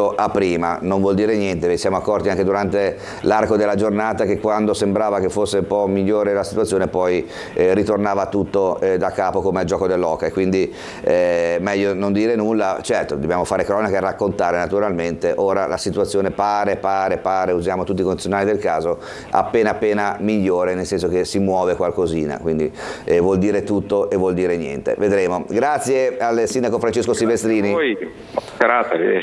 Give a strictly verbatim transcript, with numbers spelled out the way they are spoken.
rispetto a prima. Non vuol dire niente, ci siamo accorti anche durante l'arco della giornata che quando sembrava che fosse un po' migliore la situazione poi eh, ritornava tutto eh, da capo come al gioco dell'oca, e quindi eh, meglio non dire nulla. Certo, dobbiamo fare cronaca e raccontare naturalmente. Ora la situazione pare, pare, pare, usiamo tutti i condizionali del caso, appena appena migliore, nel senso che si muove qualcosina, quindi eh, vuol dire tutto e vuol dire niente. Vedremo. Grazie al sindaco Francesco Silvestrini. Grazie a voi. Grazie.